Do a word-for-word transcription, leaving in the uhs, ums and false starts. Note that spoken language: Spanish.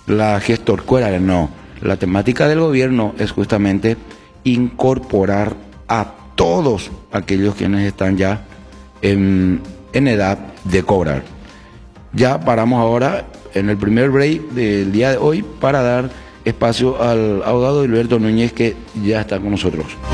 la gestor cuera, no. La temática del gobierno es justamente incorporar a todos aquellos quienes están ya en, en edad de cobrar. Ya paramos ahora en el primer break del día de hoy para dar espacio al abogado Gilberto Núñez, que ya está con nosotros.